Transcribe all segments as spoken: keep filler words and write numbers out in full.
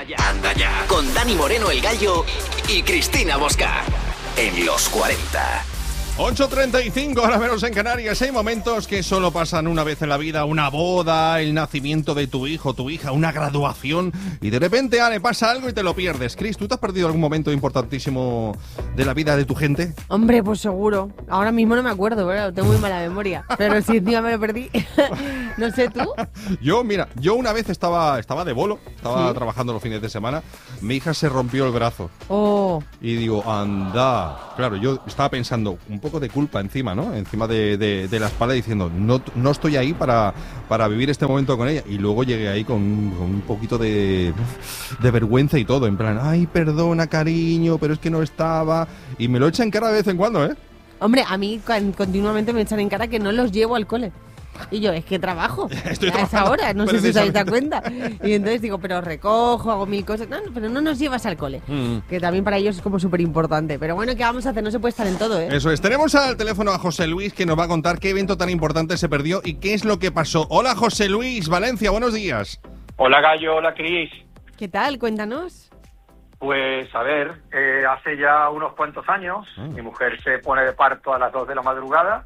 Anda ya, anda ya. Con Dani Moreno, el Gallo, y Cristina Bosca. En los cuarenta. ocho treinta y cinco, ahora menos en Canarias. Hay momentos que solo pasan una vez en la vida. Una boda, el nacimiento de tu hijo, tu hija, una graduación. Y de repente, Ale, pasa algo y te lo pierdes. Cris, ¿tú te has perdido algún momento importantísimo de la vida de tu gente? Hombre, pues seguro. Ahora mismo no me acuerdo, ¿verdad? Tengo muy mala memoria. Pero si encima me lo perdí. No sé, ¿tú? Yo, mira, yo una vez estaba, estaba de bolo. Estaba ¿Sí? trabajando los fines de semana. Mi hija se rompió el brazo. Oh. Y digo, anda. Claro, yo estaba pensando, un poco de culpa encima, ¿no? Encima de, de, de la espalda, diciendo, no, no estoy ahí para, para vivir este momento con ella. Y luego llegué ahí con, con un poquito de, de vergüenza y todo. En plan, ay, perdona, cariño, pero es que no estaba. Y me lo echa en cara de vez en cuando, ¿eh? Hombre, a mí continuamente me echan en cara que no los llevo al cole. Y yo, es que trabajo Estoy a esa hora, no sé si os habéis dado cuenta. precisamente. Y entonces digo, pero recojo, hago mil cosas. No, no, pero no nos llevas al cole. Mm. Que también para ellos es como súper importante. Pero bueno, ¿qué vamos a hacer? No se puede estar en todo, ¿eh? Eso es. Tenemos al teléfono a José Luis, que nos va a contar qué evento tan importante se perdió y qué es lo que pasó. Hola, José Luis, Valencia, buenos días. Hola Gallo, hola Cris. ¿Qué tal? Cuéntanos. Pues a ver, eh, hace ya unos cuantos años, Ah. mi mujer se pone de parto a las dos de la madrugada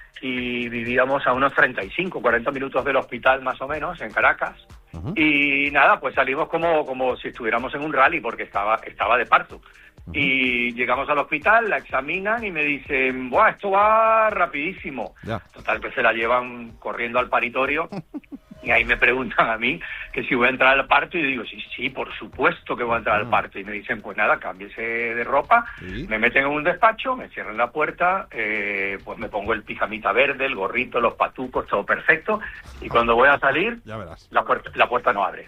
y vivíamos a unos treinta y cinco, cuarenta minutos del hospital más o menos, en Caracas. Ujú. Y nada, pues salimos como, como si estuviéramos en un rally porque estaba, estaba de parto. Ujú. Y llegamos al hospital, la examinan y me dicen, ¡buah, esto va rapidísimo! Ya. Total, que se la llevan corriendo al paritorio. Y ahí me preguntan a mí que si voy a entrar al parto y yo digo, sí, sí, por supuesto que voy a entrar al parto. Y me dicen, pues nada, cámbiese de ropa, Sí. me meten en un despacho, me cierran la puerta, eh, pues me pongo el pijamita verde, el gorrito, los patucos, todo perfecto. Y cuando voy a salir, Ya verás. la puerta, la puerta no abre.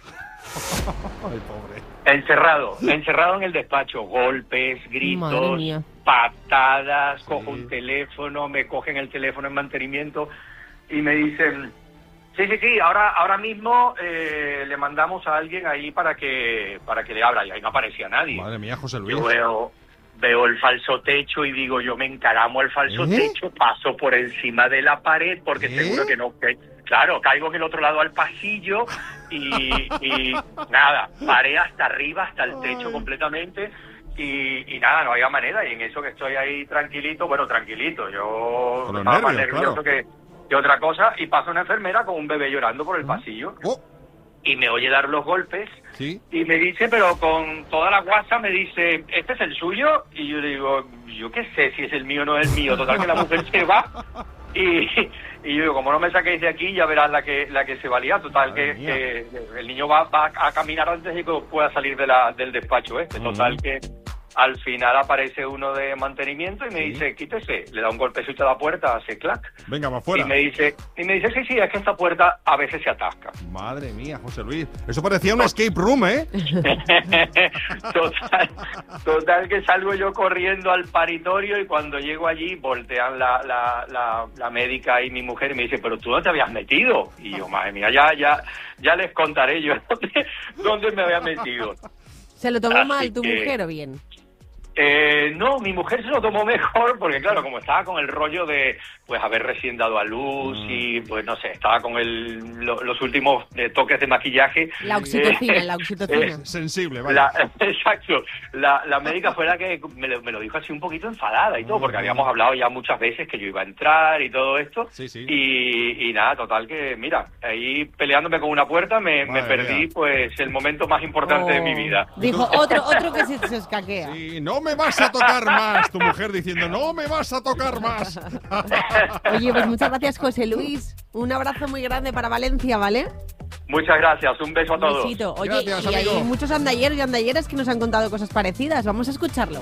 Ay, pobre. Encerrado, encerrado en el despacho, golpes, Madre gritos, mía. patadas, Sí. cojo un teléfono, me cogen el teléfono en mantenimiento y me dicen, sí, sí, sí, ahora ahora mismo eh, le mandamos a alguien ahí para que para que le abra, y ahí no aparecía nadie. Madre mía, José Luis. Yo veo, veo el falso techo y digo, yo me encaramo al falso ¿Eh? techo, paso por encima de la pared porque ¿Eh? seguro que no... Que, claro, caigo en el otro lado al pasillo y, y nada, paré hasta arriba, hasta el techo Ay. completamente y, y nada, no había manera. Y en eso que estoy ahí tranquilito, bueno, tranquilito, yo Con los estaba más nervios, nervioso claro. que, que otra cosa, y pasa una enfermera con un bebé llorando por el pasillo Oh, y me oye dar los golpes. sí. Y me dice, pero con toda la guasa, me dice, ¿este es el suyo? Y yo digo, yo qué sé si es el mío o no es el mío. Total, que la mujer se va. Y, y yo digo, como no me saquéis de aquí, ya verás la que la que se valía. Total, Madre que, mía. que el niño va, va a caminar antes de que pueda salir de la, del despacho este. Total, Ujú. que al final aparece uno de mantenimiento y me Sí. dice, quítese. Le da un golpecito a la puerta, hace clac. Venga, más Y fuera. me dice, y me dice, sí, sí, es que esta puerta a veces se atasca. Madre mía, José Luis. Eso parecía un escape room, ¿eh? total, total que salgo yo corriendo al paritorio y cuando llego allí voltean la, la, la, la médica y mi mujer y me dice, pero tú no te habías metido. Y yo, madre mía, ya, ya, ya les contaré yo dónde, dónde me había metido. ¿Se lo tomó Así mal tu que- mujer o bien? Eh, no, mi mujer se lo tomó mejor porque, claro, como estaba con el rollo de, pues, haber recién dado a luz Mm. y, pues, no sé, estaba con el, lo- los últimos eh, toques de maquillaje. La oxitocina, Eh, la oxitocina. eh, Sensible, vale. La, exacto. La, la médica fue la que me lo, me lo dijo así un poquito enfadada y todo, porque Mm. habíamos hablado ya muchas veces que yo iba a entrar y todo esto. Sí, sí. Y, y nada, total que, mira, ahí peleándome con una puerta me, me Madre perdí, mía. pues, el momento más importante de mi Oh. vida. Dijo, otro, otro que se, se escaquea. Sí, no me vas a tocar más. Tu mujer diciendo, no me vas a tocar más. Oye, pues muchas gracias, José Luis. Un abrazo muy grande para Valencia, ¿vale? Muchas gracias, un beso a Un todos. besito. Oye, Gracias, y hay amigo. muchos andalleros y andalleras que nos han contado cosas parecidas. Vamos a escucharlo.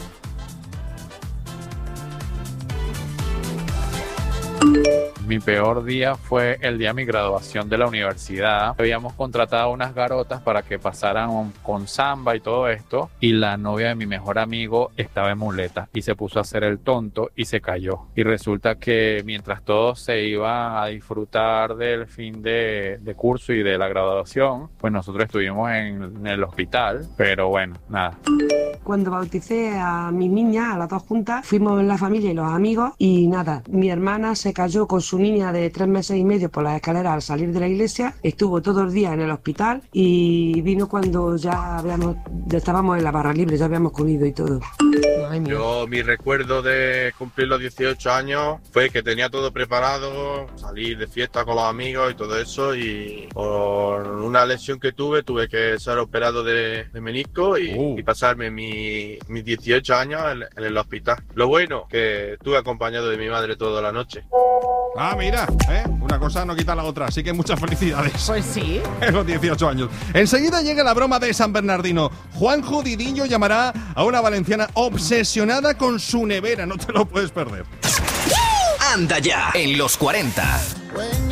Mi peor día fue el día de mi graduación de la universidad. Habíamos contratado unas garotas para que pasaran con samba y todo esto, y la novia de mi mejor amigo estaba en muleta y se puso a hacer el tonto y se cayó. Y resulta que mientras todos se iban a disfrutar del fin de, de curso y de la graduación, pues nosotros estuvimos en, en el hospital, pero bueno, nada. Cuando bauticé a mis niñas, a las dos juntas, fuimos la familia y los amigos y nada, mi hermana se cayó con su niña de tres meses y medio por las escaleras al salir de la iglesia, estuvo todo el día en el hospital y vino cuando ya habíamos, ya estábamos en la barra libre, ya habíamos comido y todo. Ay, mía. Yo, mi recuerdo de cumplir los dieciocho años fue que tenía todo preparado, salir de fiesta con los amigos y todo eso, y por una lesión que tuve, tuve que ser operado de, de menisco y, Uh. y pasarme mi, mis dieciocho años en, en el hospital. Lo bueno, que estuve acompañado de mi madre toda la noche. Ah, mira, ¿eh? Una cosa no quita la otra, así que muchas felicidades. Pues sí. En los dieciocho años. Enseguida llega la broma de San Bernardino. Juanjo Didillo llamará a una valenciana obsesionada con su nevera. No te lo puedes perder. Anda ya en los cuarenta.